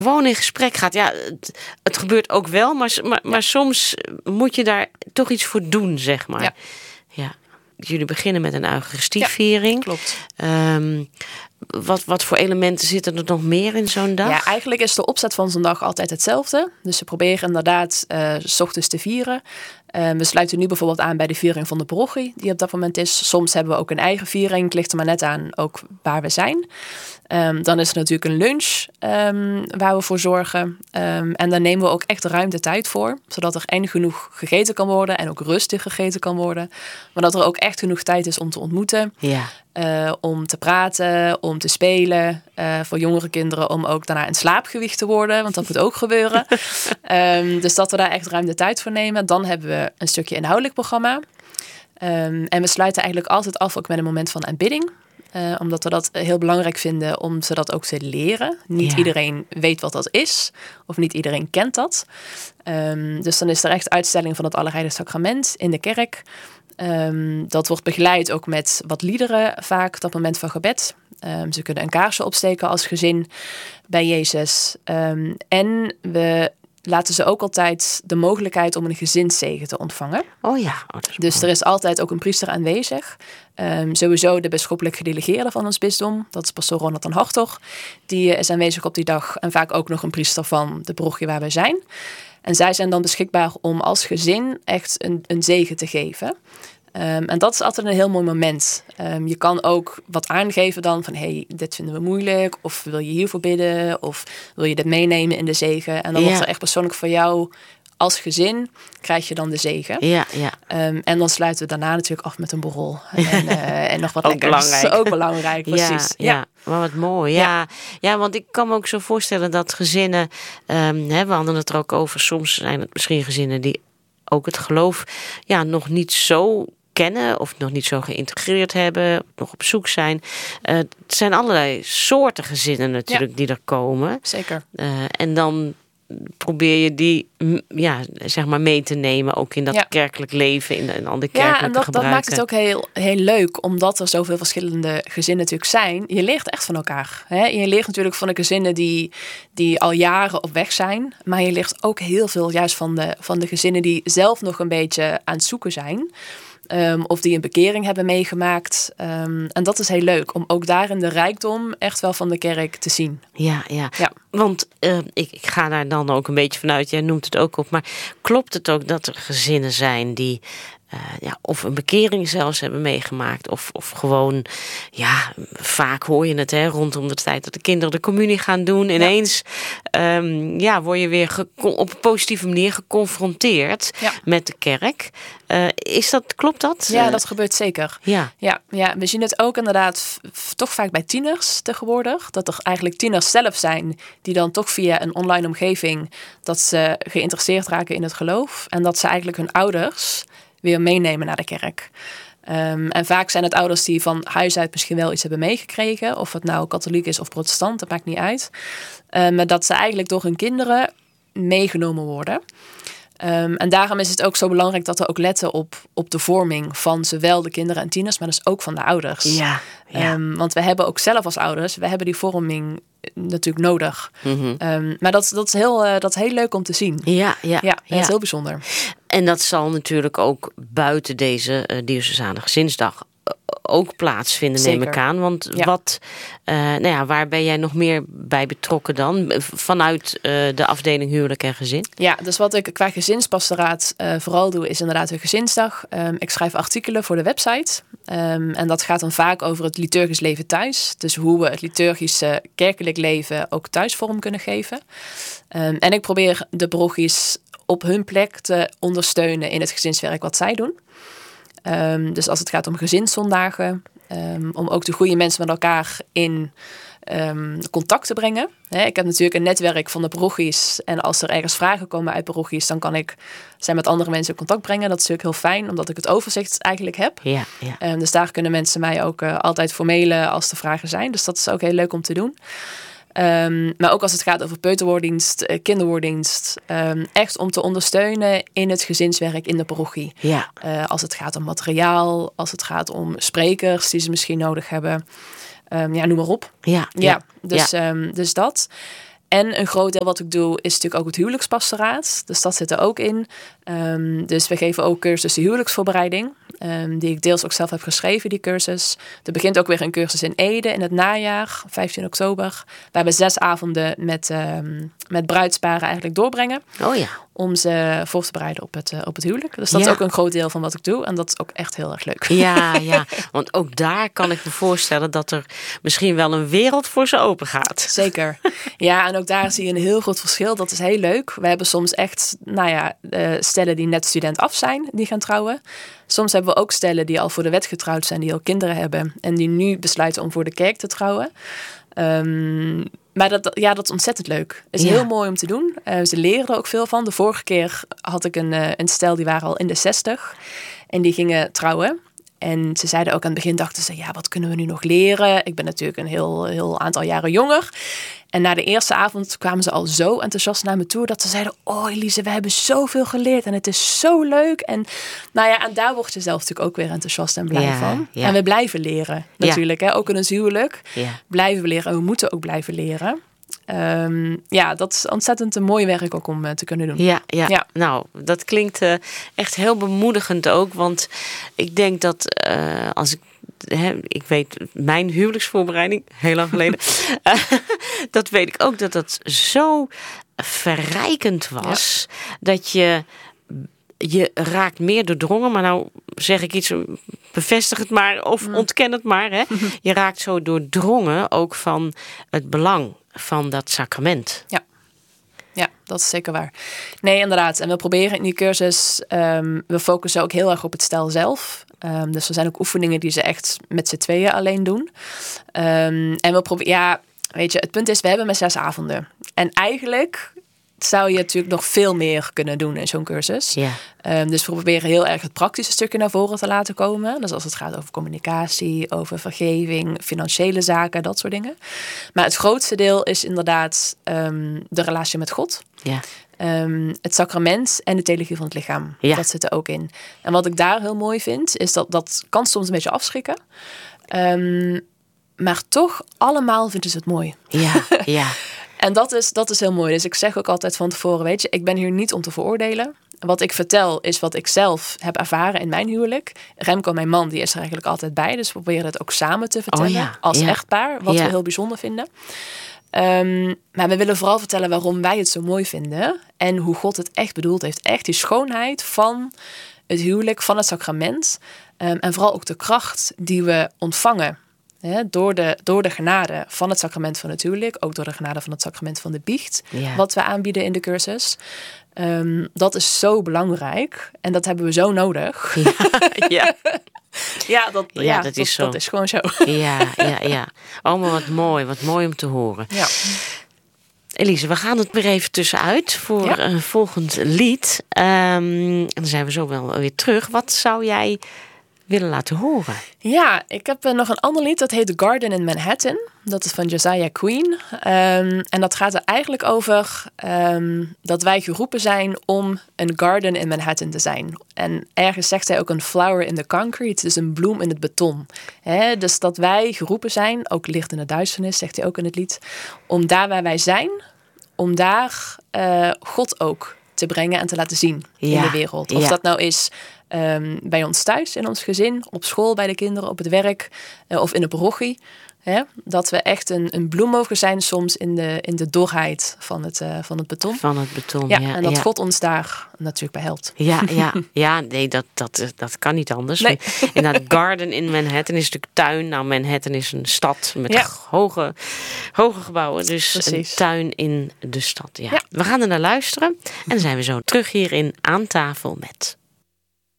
gewoon in gesprek gaat. Ja, het gebeurt ook wel, maar soms moet je daar toch iets voor doen, zeg maar. Ja. Jullie beginnen met een Eucharistieviering. Ja, klopt. Wat voor elementen zitten er nog meer in zo'n dag? Ja, eigenlijk is de opzet van zo'n dag altijd hetzelfde. Dus we proberen inderdaad 's ochtends te vieren. We sluiten nu bijvoorbeeld aan bij de viering van de parochie, die op dat moment is. Soms hebben we ook een eigen viering. Het ligt er maar net aan ook waar we zijn. Dan is er natuurlijk een lunch waar we voor zorgen. En daar nemen we ook echt ruim de tijd voor. Zodat er genoeg gegeten kan worden en ook rustig gegeten kan worden. Maar dat er ook echt genoeg tijd is om te ontmoeten. Ja. Om te praten, om te spelen. Voor jongere kinderen om ook daarna in slaap gewiegd te worden. Want dat moet ook gebeuren. Dus dat we daar echt ruim de tijd voor nemen. Dan hebben we een stukje inhoudelijk programma. En we sluiten eigenlijk altijd af ook met een moment van aanbidding. Omdat we dat heel belangrijk vinden om ze dat ook te leren. Niet iedereen weet wat dat is. Of niet iedereen kent dat. Dus dan is er echt uitstelling van het Allerheiligste Sacrament in de kerk. Dat wordt begeleid ook met wat liederen vaak, dat moment van gebed. Ze kunnen een kaarsje opsteken als gezin bij Jezus. En we laten ze ook altijd de mogelijkheid om een gezinszegen te ontvangen. Oh ja. Dus er is altijd ook een priester aanwezig. Sowieso de bisschoppelijk gedelegeerde van ons bisdom. Dat is pastoor Ronald Hartog. Die is aanwezig op die dag. En vaak ook nog een priester van de parochie waar we zijn. En zij zijn dan beschikbaar om als gezin echt een zegen te geven. En dat is altijd een heel mooi moment. Je kan ook wat aangeven dan van hey, dit vinden we moeilijk. Of wil je hiervoor bidden? Of wil je dit meenemen in de zegen? En dan wordt er echt persoonlijk voor jou als gezin krijg je dan de zegen. Ja. En dan sluiten we daarna natuurlijk af met een borrel. En nog wat ook lekkers. Belangrijk. Ook belangrijk, precies. Ja, maar wat mooi. Ja, want ik kan me ook zo voorstellen dat gezinnen... we hadden het er ook over. Soms zijn het misschien gezinnen die ook het geloof nog niet zo kennen of nog niet zo geïntegreerd hebben, nog op zoek zijn. Het zijn allerlei soorten gezinnen natuurlijk die er komen. Zeker. En dan probeer je die zeg maar mee te nemen, ook in dat kerkelijk leven, in al die kerkelijke gebruiken. Dat maakt het ook heel, heel leuk, omdat er zoveel verschillende gezinnen natuurlijk zijn. Je leert echt van elkaar. Hè? Je leert natuurlijk van de gezinnen die al jaren op weg zijn, maar je leert ook heel veel juist van de gezinnen die zelf nog een beetje aan het zoeken zijn. Of die een bekering hebben meegemaakt. En dat is heel leuk, om ook daarin de rijkdom echt wel van de kerk te zien. Ja. Want ik ga daar dan ook een beetje vanuit, jij noemt het ook op, maar klopt het ook dat er gezinnen zijn die of een bekering zelfs hebben meegemaakt, of gewoon, vaak hoor je het rondom de tijd dat de kinderen de communie gaan doen, ineens word je weer op een positieve manier geconfronteerd met de kerk. Klopt dat? Ja, dat gebeurt zeker. Ja, we zien het ook inderdaad toch vaak bij tieners tegenwoordig. Dat er eigenlijk tieners zelf zijn die dan toch via een online omgeving dat ze geïnteresseerd raken in het geloof. En dat ze eigenlijk hun ouders weer meenemen naar de kerk. En vaak zijn het ouders die van huis uit misschien wel iets hebben meegekregen. Of het nou katholiek is of protestant, dat maakt niet uit. Maar dat ze eigenlijk door hun kinderen meegenomen worden. En daarom is het ook zo belangrijk dat we ook letten op de vorming van zowel de kinderen en tieners, maar dus ook van de ouders. Ja. Want we hebben ook zelf als ouders, we hebben die vorming natuurlijk nodig. Mm-hmm. Maar dat is heel leuk om te zien. Ja. Dat is heel bijzonder. En dat zal natuurlijk ook buiten deze diocesane gezinsdag ook plaatsvinden, neem ik aan. Want waar ben jij nog meer bij betrokken dan? Vanuit de afdeling huwelijk en gezin? Ja, dus wat ik qua gezinspastoraat vooral doe, is inderdaad de gezinsdag. Ik schrijf artikelen voor de website. En dat gaat dan vaak over het liturgisch leven thuis. Dus hoe we het liturgische kerkelijk leven ook thuis vorm kunnen geven. En ik probeer de parochies op hun plek te ondersteunen in het gezinswerk wat zij doen. Dus als het gaat om gezinszondagen, om ook de goede mensen met elkaar in contact te brengen. Ik heb natuurlijk een netwerk van de parochies. En als er ergens vragen komen uit parochies, dan kan ik zij met andere mensen in contact brengen. Dat is natuurlijk heel fijn, omdat ik het overzicht eigenlijk heb. Ja. Dus daar kunnen mensen mij ook altijd voor mailen als er vragen zijn. Dus dat is ook heel leuk om te doen. Maar ook als het gaat over peuterwoorddienst, kinderwoorddienst. Echt om te ondersteunen in het gezinswerk in de parochie. Ja. Als het gaat om materiaal, als het gaat om sprekers die ze misschien nodig hebben. Noem maar op. Ja. Dus dat. En een groot deel wat ik doe is natuurlijk ook het huwelijkspastoraat. Dus dat zit er ook in. Dus we geven ook cursussen huwelijksvoorbereiding. Die ik deels ook zelf heb geschreven, die cursus. Er begint ook weer een cursus in Ede in het najaar, 15 oktober. Waar we 6 avonden met bruidsparen eigenlijk doorbrengen. Oh ja. Om ze voor te bereiden op het huwelijk. Dus dat is ook een groot deel van wat ik doe. En dat is ook echt heel erg leuk. Ja, want ook daar kan ik me voorstellen dat er misschien wel een wereld voor ze open gaat. Zeker. Ja, en ook daar zie je een heel groot verschil. Dat is heel leuk. We hebben soms echt, stellen die net student af zijn, die gaan trouwen. Soms hebben we ook stellen die al voor de wet getrouwd zijn, die al kinderen hebben. En die nu besluiten om voor de kerk te trouwen. Maar dat is ontzettend leuk. Het is heel mooi om te doen. Ze leren er ook veel van. De vorige keer had ik een stel, die waren al in de 60. En die gingen trouwen. En ze zeiden ook aan het begin, dachten ze, wat kunnen we nu nog leren? Ik ben natuurlijk een heel aantal jaren jonger. En na de eerste avond kwamen ze al zo enthousiast naar me toe dat ze zeiden, oh Elise, we hebben zoveel geleerd en het is zo leuk. En en daar word je zelf natuurlijk ook weer enthousiast en blij van. Ja. En we blijven leren natuurlijk, hè? Ook in ons huwelijk blijven we leren en we moeten ook blijven leren. Dat is ontzettend een mooi werk ook om te kunnen doen. Ja. Nou, dat klinkt echt heel bemoedigend ook. Want ik denk dat als ik weet, mijn huwelijksvoorbereiding, heel lang geleden, dat weet ik ook dat zo verrijkend was. Dat je raakt meer doordrongen, maar nou zeg ik iets, bevestig het maar of ontken het maar. Hè. Je raakt zo doordrongen ook van het belang van dat sacrament. Ja, dat is zeker waar. Nee, inderdaad. En we proberen in die cursus, we focussen ook heel erg op het stel zelf. Dus er zijn ook oefeningen die ze echt met z'n tweeën alleen doen. En we proberen, het punt is, we hebben maar 6 avonden. En eigenlijk zou je natuurlijk nog veel meer kunnen doen in zo'n cursus. Ja. Dus we proberen heel erg het praktische stukje naar voren te laten komen. Dus als het gaat over communicatie, over vergeving, financiële zaken, dat soort dingen. Maar het grootste deel is inderdaad de relatie met God. Ja. Het sacrament en de theologie van het lichaam. Ja. Dat zit er ook in. En wat ik daar heel mooi vind, is dat kan soms een beetje afschrikken. Maar toch, allemaal vinden ze het mooi. Ja. En dat is heel mooi. Dus ik zeg ook altijd van tevoren, ik ben hier niet om te veroordelen. Wat ik vertel is wat ik zelf heb ervaren in mijn huwelijk. Remco, mijn man, die is er eigenlijk altijd bij. Dus we proberen het ook samen te vertellen als echtpaar. Wat we heel bijzonder vinden. Maar we willen vooral vertellen waarom wij het zo mooi vinden. En hoe God het echt bedoeld heeft. Echt die schoonheid van het huwelijk, van het sacrament. En vooral ook de kracht die we ontvangen. Door de genade van het sacrament van het huwelijk. Ook door de genade van het sacrament van de biecht. Ja. Wat we aanbieden in de cursus. Dat is zo belangrijk. En dat hebben we zo nodig. Dat is zo. Dat is gewoon zo. Ja. Oh, maar wat mooi om te horen. Ja. Elise, we gaan het weer even tussenuit voor een volgend lied. En dan zijn we zo wel weer terug. Wat zou jij willen laten horen? Ja, ik heb nog een ander lied. Dat heet The Garden in Manhattan. Dat is van Josiah Queen. En dat gaat er eigenlijk over dat wij geroepen zijn om een garden in Manhattan te zijn. En ergens zegt hij ook een flower in the concrete. Dus een bloem in het beton. Dus dat wij geroepen zijn, ook licht in de duisternis, zegt hij ook in het lied. Om daar waar wij zijn, om daar God ook te brengen en te laten zien in de wereld. Of dat nou is bij ons thuis, in ons gezin, op school, bij de kinderen, op het werk of in de parochie. Dat we echt een bloem mogen zijn soms in de dorheid van het beton. Van het beton, en dat God ons daar natuurlijk bij helpt. Nee, dat kan niet anders. Nee. En dat garden in Manhattan is natuurlijk tuin. Nou, Manhattan is een stad met hoge gebouwen. Dus precies. Een tuin in de stad. Ja. We gaan er naar luisteren. En dan zijn we zo terug hier in Aan Tafel met